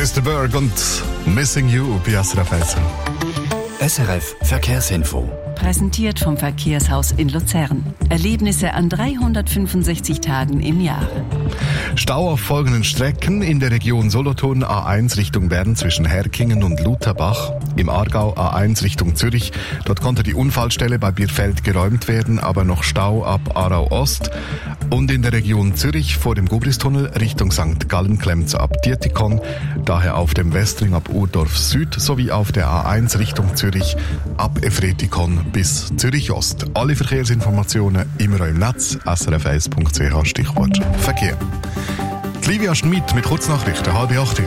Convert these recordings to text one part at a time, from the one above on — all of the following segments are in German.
Mr. Berg und Missing You bei SRF 1. SRF Verkehrsinfo. Präsentiert vom Verkehrshaus in Luzern. Erlebnisse an 365 Tagen im Jahr. Stau auf folgenden Strecken: in der Region Solothurn A1 Richtung Bern zwischen Herkingen und Lutherbach. Im Aargau A1 Richtung Zürich. Dort konnte die Unfallstelle bei Bierfeld geräumt werden, aber noch Stau ab Aarau Ost. Und in der Region Zürich vor dem Gubristunnel Richtung St. Gallen klemmt ab Dietikon, daher auf dem Westring ab Urdorf Süd sowie auf der A1 Richtung Zürich ab Efretikon bis Zürich Ost. Alle Verkehrsinformationen immer im Netz, srf1.ch, Stichwort Verkehr. Die Livia Schmidt mit Kurznachrichten, 7:30.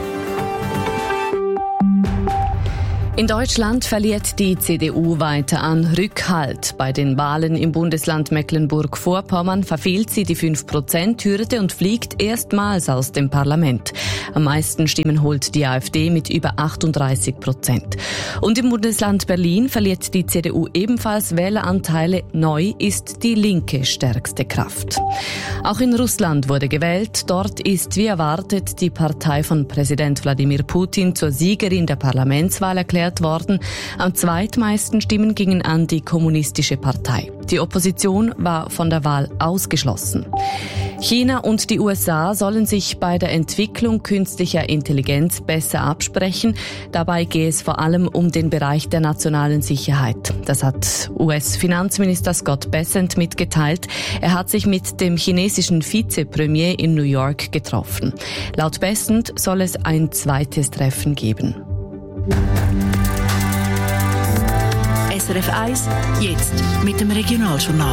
In Deutschland verliert die CDU weiter an Rückhalt. Bei den Wahlen im Bundesland Mecklenburg-Vorpommern verfehlt sie die 5%-Hürde und fliegt erstmals aus dem Parlament. Am meisten Stimmen holt die AfD mit über 38%. Und im Bundesland Berlin verliert die CDU ebenfalls Wähleranteile. Neu ist die Linke stärkste Kraft. Auch in Russland wurde gewählt. Dort ist wie erwartet die Partei von Präsident Wladimir Putin zur Siegerin der Parlamentswahl erklärt worden. Am zweitmeisten Stimmen gingen an die Kommunistische Partei. Die Opposition war von der Wahl ausgeschlossen. China und die USA sollen sich bei der Entwicklung künstlicher Intelligenz besser absprechen. Dabei gehe es vor allem um den Bereich der nationalen Sicherheit. Das hat US-Finanzminister Scott Bessent mitgeteilt. Er hat sich mit dem chinesischen Vizepremier in New York getroffen. Laut Bessent soll es ein zweites Treffen geben. SRF 1, jetzt mit dem Regionaljournal.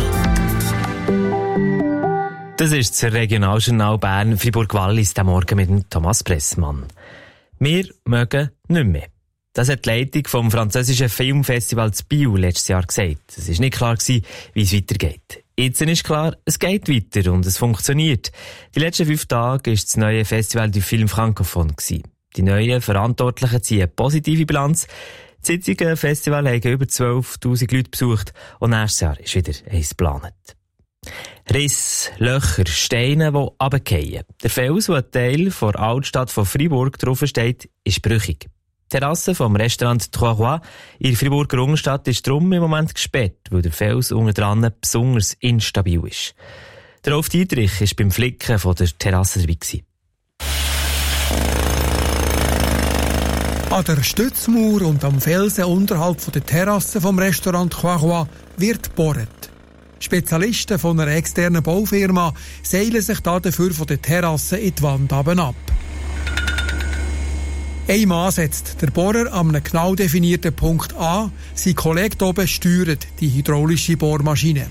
Das ist das Regionaljournal Bern-Fribourg-Wallis, der Morgen mit dem Thomas Pressmann. Wir mögen nicht mehr. Das hat die Leitung vom französischen Filmfestival Biel letztes Jahr gesagt. Es war nicht klar, wie es weitergeht. Jetzt ist klar, es geht weiter und es funktioniert. Die letzten 5 Tage war das neue Festival du Film Francophone. Die neuen Verantwortlichen ziehen eine positive Bilanz. Das jetzige Festival haben über 12'000 Leute besucht und nächstes Jahr ist wieder eins geplant. Riss, Löcher, Steine, die runterfallen. Der Fels, der ein Teil der Altstadt von Fribourg draufsteht, ist brüchig. Die Terrasse vom Restaurant Trois Rois in der Fribourger Innenstadt ist darum im Moment gesperrt, weil der Fels unten dran besonders instabil ist. Der Rolf Dietrich war beim Flicken von der Terrasse dabei. An der Stützmauer und am Felsen unterhalb von der Terrasse vom Restaurant Trois Rois wird gebohrt. Spezialisten von einer externen Baufirma seilen sich dafür von der Terrasse in die Wand ab. Ein Mann setzt der Bohrer an einem genau definierten Punkt an. Sein Kollege oben steuert die hydraulische Bohrmaschine.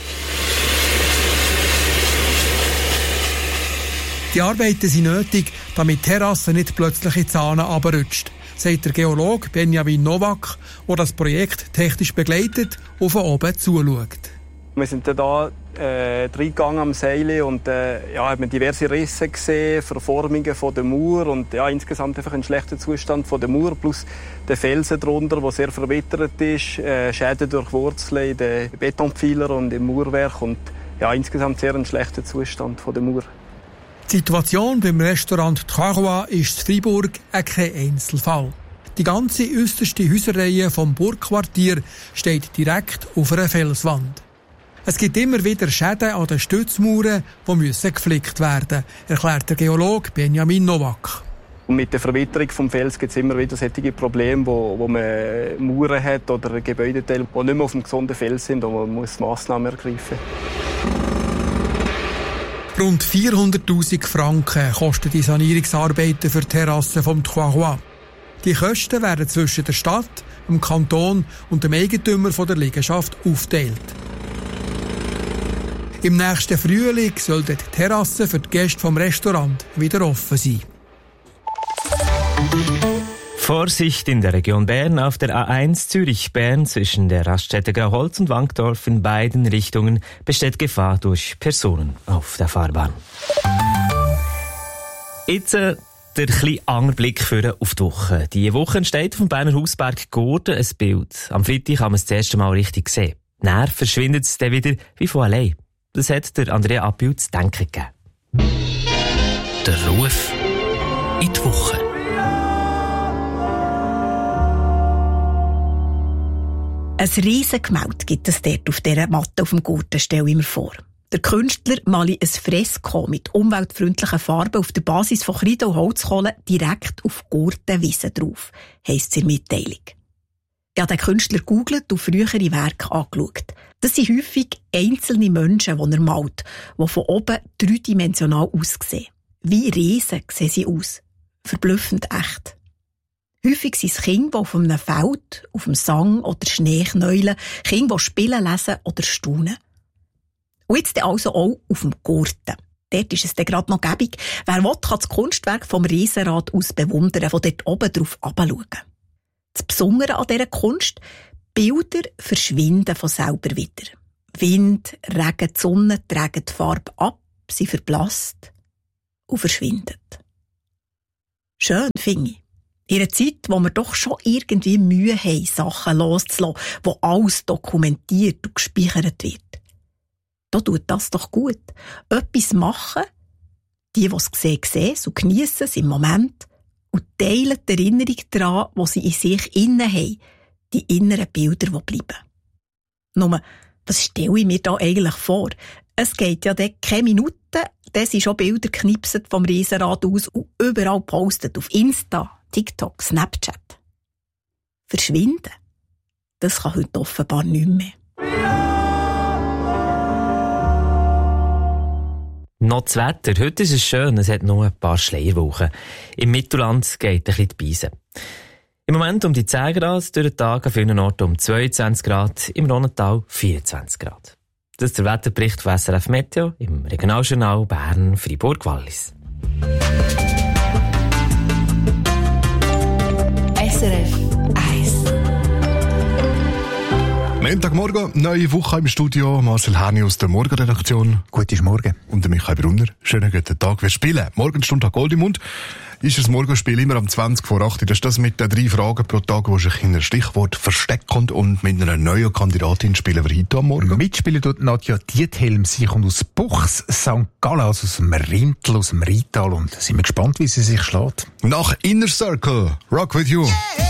Die Arbeiten sind nötig, damit die Terrasse nicht plötzlich in die Sahne runterrutscht, sagt der Geologe Benjamin Nowak, der das Projekt technisch begleitet und von oben zuschaut. Wir sind da reingegangen am Seil und haben diverse Risse gesehen, Verformungen von der Mauer und insgesamt einfach einen schlechten Zustand von der Mauer plus der Felsen drunter, der sehr verwittert ist, Schäden durch Wurzeln in den Betonpfeilern und im Mauerwerk und insgesamt sehr einen schlechten Zustand von der Mauer. Die Situation beim Restaurant Trois Rois ist in Fribourg kein Einzelfall. Die ganze äusserste Häuserreihe vom Burgquartier steht direkt auf einer Felswand. Es gibt immer wieder Schäden an den Stützmauern, die geflickt werden müssen, erklärt der Geologe Benjamin Nowak. Und mit der Verwitterung des Fels gibt es immer wieder solche Probleme, wo man Mauern hat oder Gebäudeteile, die nicht mehr auf dem gesunden Fels sind und man muss Massnahmen ergreifen. Rund 400'000 Franken kosten die Sanierungsarbeiten für die Terrasse vom Trois Rois. Die Kosten werden zwischen der Stadt, dem Kanton und dem Eigentümer der Liegenschaft aufgeteilt. Im nächsten Frühling soll die Terrasse für die Gäste vom Restaurant wieder offen sein. Vorsicht in der Region Bern auf der A1 Zürich-Bern zwischen der Raststätte Grauholz und Wankdorf in beiden Richtungen besteht Gefahr durch Personen auf der Fahrbahn. Jetzt der etwas andere Blick auf die Woche. Diese Woche entsteht auf dem Berner Hausberg Gurten ein Bild. Am Freitag kann man es das erste Mal richtig sehen. Dann verschwindet es dann wieder wie von allein. Das hat der Andrea Appiu zu denken gegeben. Der Ruf in die Woche. Ein Riesengemälde gibt es dort auf dieser Matte auf dem Gurten, stelle ich mir vor. Der Künstler male ein Fresko mit umweltfreundlichen Farben auf der Basis von Kreide und Holzkohle direkt auf Gurtenwiese drauf, heisst es in der Mitteilung. Ich habe den Künstler gegoogelt und frühere Werke angeschaut. Das sind häufig einzelne Menschen, die er malt, die von oben dreidimensional aussehen. Wie Riesen sehen sie aus. Verblüffend echt. Häufig sind es Kinder, die auf einem Feld, auf dem Sang oder Schnee knäulen, Kinder, die spielen, lesen oder staunen. Und jetzt also auch auf dem Gurten. Dort ist es dann gerade noch gäbig. Wer will, kann das Kunstwerk vom Riesenrad aus bewundern, von dort oben drauf herabschauen. Das Besondere an dieser Kunst, Bilder verschwinden von selber wieder. Wind, Regen, die Sonne tragen die Farbe ab, sie verblasst und verschwindet. Schön, finde ich. In einer Zeit, wo wir doch schon irgendwie Mühe haben, Sachen loszulassen, wo alles dokumentiert und gespeichert wird. Da tut das doch gut. Etwas machen, die es sehen und geniessen es im Moment und teilen die Erinnerung daran, die sie in sich innen haben, die inneren Bilder, die bleiben. Nur, was stelle ich mir da eigentlich vor? Es geht ja dann keine Minute, dann sind schon Bilder geknipset vom Riesenrad aus und überall gepostet, auf Insta, TikTok, Snapchat. Verschwinden? Das kann heute offenbar nicht mehr. Noch das Wetter. Heute ist es schön, es hat nur ein paar Schleierwochen. Im Mittelland geht ein bisschen die Beise. Im Moment um die 10 Grad, durch den Tag an vielen Orten um 22 Grad, im Rhonental 24 Grad. Das ist der Wetterbericht von SRF Meteo im Regionaljournal Bern-Fribourg-Wallis. SRF 1. Montagmorgen, neue Woche im Studio. Marcel Herni aus der Morgenredaktion. Guten Morgen. Und der Michael Brunner. Schönen guten Tag. Wir spielen Morgenstunde Gold im Mund. Ist das Morgenspiel immer am 20 vor 8. Das ist das mit den 3 Fragen pro Tag, wo sich in ein Stichwort verstecken und mit einer neuen Kandidatin spielen wir heute am Morgen. Mitspielen tut Nadja Diethelm. Sie kommt aus Buchs, St. Gallen, also aus dem Rintel, aus dem Rheintal. Und sind wir gespannt, wie sie sich schlägt. Nach Inner Circle, Rock With You. Yeah.